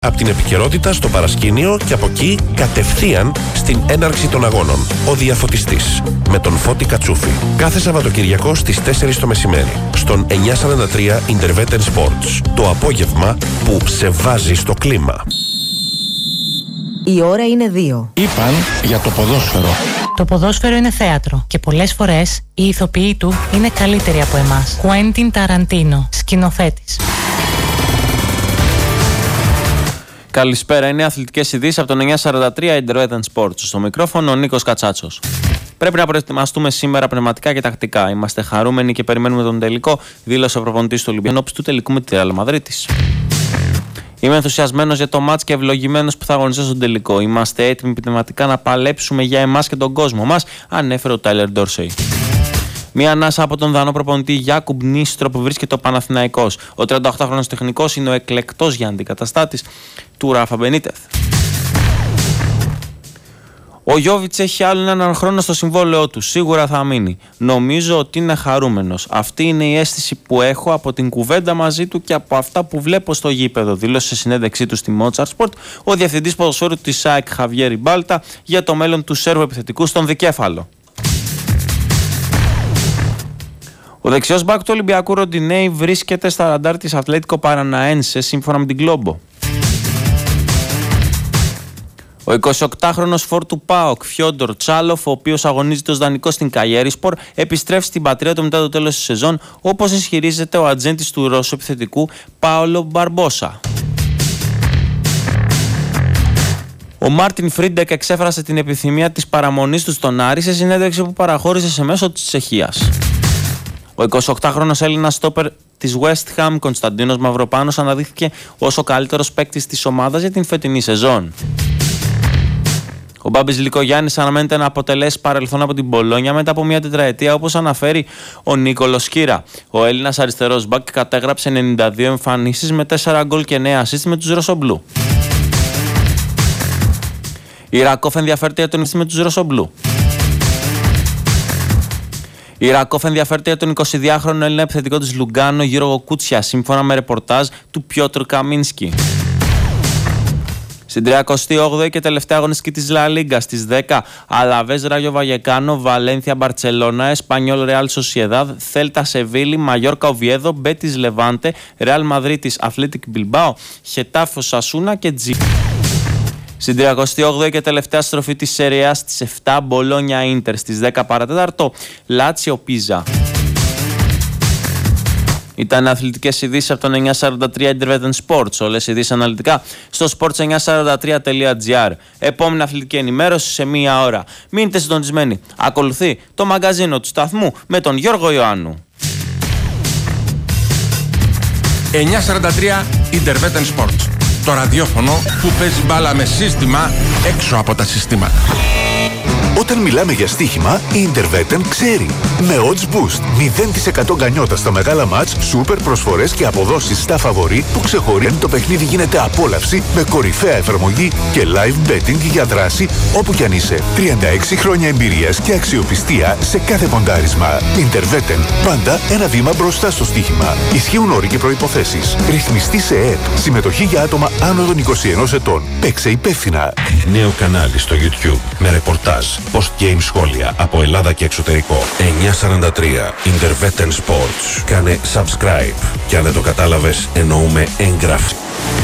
Από την επικαιρότητα στο παρασκήνιο και από εκεί κατευθείαν στην έναρξη των αγώνων. Ο Διαφωτιστής με τον Φώτη Κατσούφη. Κάθε Σαββατοκυριακό στις 4 το μεσημέρι. Στον 943 Intervetten Sports. Το απόγευμα που σε βάζει στο κλίμα. Η ώρα είναι 2. Είπαν για το ποδόσφαιρο. Το ποδόσφαιρο είναι θέατρο και πολλές φορές οι ηθοποιοί του είναι καλύτεροι από εμάς. Κουέντιν Ταραντίνο, σκηνοθέτης. Καλησπέρα, είναι αθλητικές ειδήσεις από τον 943 Intervetten Sports. Στο μικρόφωνο ο Νίκος Κατσάτσος. Πρέπει να προετοιμαστούμε σήμερα πνευματικά και τακτικά. Είμαστε χαρούμενοι και περιμένουμε τον τελικό, δήλωσε ο προπονητής του Ολυμπιακού ενόψει του τελικού με τη Ρεάλ Μαδρίτης. Είμαι ενθουσιασμένος για το μάτς και ευλογημένος που θα αγωνιστώ στον τελικό. Είμαστε έτοιμοι πνευματικά να παλέψουμε για εμάς και τον κόσμο μας, ανέφερε ο Τάιλερ Ντόρσεϊ. Μία ανάσα από τον Δανό προπονητή Γιάκουμπ Νίστρο που βρίσκεται ο Παναθηναϊκός. Ο 38χρονος τεχνικός είναι ο εκλεκτός για αντικαταστάτης του Ράφα Μπενίτεθ. Ο Γιόβιτς έχει άλλο έναν χρόνο στο συμβόλαιό του. Σίγουρα θα μείνει. Νομίζω ότι είναι χαρούμενος. Αυτή είναι η αίσθηση που έχω από την κουβέντα μαζί του και από αυτά που βλέπω στο γήπεδο, δήλωσε σε συνέντευξή του στη Mozart Sport ο διευθυντής ποδοσφαίρου της ΑΕΚ Χαβιέρ Μπάλτα για το μέλλον του Σέρβου επιθετικού στον δικέφαλο. Ο δεξιός μπακ του Ολυμπιακού Ροντινέη βρίσκεται στα ραντάρ της Ατλέτικο Παραναένσε σύμφωνα με την Globo. Ο 28χρονος φορ του ΠΑΟΚ Φιόντορ Τσάλοφ, ο οποίος αγωνίζεται ως δανεικός στην Καγιέρισπορ, επιστρέφει στην πατρίδα του μετά το τέλος της σεζόν, όπως ισχυρίζεται ο ατζέντης του Ρώσου επιθετικού Πάολο Μπαρμπόσα. Ο Μάρτιν Φρίντεκ εξέφρασε την επιθυμία της παραμονής του στον Άρη σε συνέντευξη που παραχώρησε σε μέσο της Τσεχίας. Ο 28χρονος Έλληνας στόπερ της West Ham Κωνσταντίνος Μαυροπάνος αναδείχθηκε ως ο καλύτερος παίκτης της ομάδας για την φετινή σεζόν. Ο Μπάμπης Λικογιάννης αναμένεται να αποτελέσει παρελθόν από την Μπολόνια μετά από μια τετραετία, όπως αναφέρει ο Νίκολος Σκύρα. Ο Έλληνας αριστερός μπακ κατέγραψε 92 εμφανίσεις με 4 γκολ και 9 ασίστ με τους Ρωσομπλού. Η Ρακόφ ενδιαφέρεται για τον με τους Ρωσομπλού. Η Ρακόφ ενδιαφέρεται για τον 22χρονο Έλληνα επιθετικό της Λουγκάνο Γιώργο Κούτσια, σύμφωνα με ρεπορτάζ του Πιότρ Καμίνσκι. Στην 38η και τελευταία αγωνιστική της Λα Λίγκα στις 10, Αλαβές Ράγιο Βαγεκάνο, Βαλένθια Μπαρτσελώνα, Εσπανιόλ Ρεάλ Σοσιεδάδ, Θέλτα Σεβίλη, Μαγιόρκα Οβιέδο, Μπέτις Λεβάντε, Ρεάλ Μαδρίτης Αθλέτικ Μπιλμπάο, Χετάφο Σασούνα και Τζι. Στην 38η και τελευταία στροφή της Σεριά στις 7, Μπολόνια Ίντερ στις 10 παρατέταρτο, Λάτσιο Πίζα. Ήταν αθλητικές ειδήσεις από τον 943 Intervetten Sports. Όλες οι ειδήσεις αναλυτικά στο sports943.gr. Επόμενη αθλητική ενημέρωση σε μία ώρα. Μείνετε συντονισμένοι. Ακολουθεί το μαγκαζίνο του σταθμού με τον Γιώργο Ιωάννου. 943 Intervetten Sports. Το ραδιόφωνο που παίζει μπάλα με σύστημα έξω από τα συστήματα. Όταν μιλάμε για στοίχημα, η Intervetten ξέρει. Με Odds Boost, 0% γκανιότα στα μεγάλα μάτς, σούπερ προσφορές και αποδόσεις στα φαβορί που ξεχωρίζουν. Το παιχνίδι γίνεται απόλαυση με κορυφαία εφαρμογή και live betting για δράση όπου κι αν είσαι. 36 χρόνια εμπειρίας και αξιοπιστία σε κάθε ποντάρισμα. Intervetten, πάντα ένα βήμα μπροστά στο στοίχημα. Ισχύουν όροι και προϋποθέσεις. Ρυθμιστή σε ΕΕΠ. Συμμετοχή για άτομα άνω των 21 ετών. Παίξε υπεύθυνα. Νέο κανάλι στο YouTube με ρεπορτάζ, post-game σχόλια από Ελλάδα και εξωτερικό. 943 Intervetten Sports. Κάνε subscribe. Και αν δεν το κατάλαβες, εννοούμε εγγραφή.